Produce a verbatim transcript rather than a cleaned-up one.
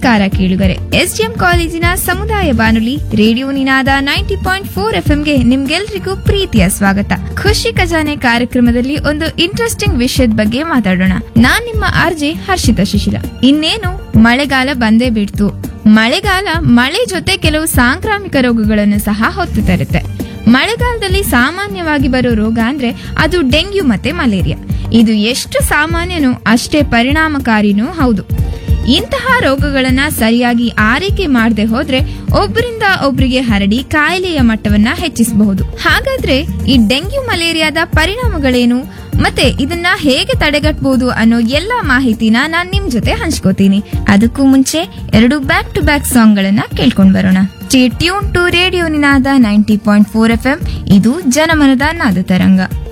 ನಮಸ್ಕಾರ ಕೇಳುಗರೆ. ಎಸ್ಡಿಎಂ ಕಾಲೇಜಿನ ಸಮುದಾಯ ಬಾನುಲಿ ರೇಡಿಯೋ ನಿನಾದ ನೈಂಟಿ ಪಾಯಿಂಟ್ ಫೋರ್ ಎಫ್ಎಂಗೆ ನಿಮ್ಗೆಲ್ರಿಗೂ ಪ್ರೀತಿಯ ಸ್ವಾಗತ. ಖುಷಿ ಖಜಾನೆ ಕಾರ್ಯಕ್ರಮದಲ್ಲಿ ಒಂದು ಇಂಟ್ರೆಸ್ಟಿಂಗ್ ವಿಷಯದ ಬಗ್ಗೆ ಮಾತಾಡೋಣ. ನಾನ್ ನಿಮ್ಮ ಆರ್ಜೆ ಹರ್ಷಿತಾ ಶಿಶಿಲ. ಇನ್ನೇನು ಮಳೆಗಾಲ ಬಂದೇ ಬಿಡ್ತು. ಮಳೆಗಾಲ ಮಳೆ ಜೊತೆ ಕೆಲವು ಸಾಂಕ್ರಾಮಿಕ ರೋಗಗಳನ್ನು ಸಹ ಹೊತ್ತು ತರುತ್ತೆ. ಮಳೆಗಾಲದಲ್ಲಿ ಸಾಮಾನ್ಯವಾಗಿ ಬರೋ ರೋಗ ಅಂದ್ರೆ ಅದು ಡೆಂಗ್ಯೂ ಮತ್ತೆ ಮಲೇರಿಯಾ. ಇದು ಎಷ್ಟು ಸಾಮಾನ್ಯನೋ ಅಷ್ಟೇ ಪರಿಣಾಮಕಾರಿನೂ ಹೌದು. ಇಂತಹ ರೋಗಗಳನ್ನ ಸರಿಯಾಗಿ ಆರೈಕೆ ಮಾಡದೆ ಹೋದ್ರೆ ಒಬ್ಬರಿಂದ ಒಬ್ಬರಿಗೆ ಹರಡಿ ಕಾಯಿಲೆಯ ಮಟ್ಟವನ್ನ ಹೆಚ್ಚಿಸಬಹುದು. ಹಾಗಾದ್ರೆ ಈ ಡೆಂಗ್ಯೂ ಮಲೇರಿಯಾದ ಪರಿಣಾಮಗಳೇನು ಮತ್ತೆ ಇದನ್ನ ಹೇಗೆ ತಡೆಗಟ್ಟಬಹುದು ಅನ್ನೋ ಎಲ್ಲಾ ಮಾಹಿತಿನ ನಾನ್ ನಿಮ್ ಜೊತೆ ಹಂಚ್ಕೋತೀನಿ. ಅದಕ್ಕೂ ಮುಂಚೆ ಎರಡು ಬ್ಯಾಕ್ ಟು ಬ್ಯಾಕ್ ಸಾಂಗ್ ಗಳನ್ನ ಕೇಳ್ಕೊಂಡ್ ಬರೋಣ. Stay tune to radio Ninada ninety point four F M. ಇದು ಜನಮನದ ನಾದ ತರಂಗ.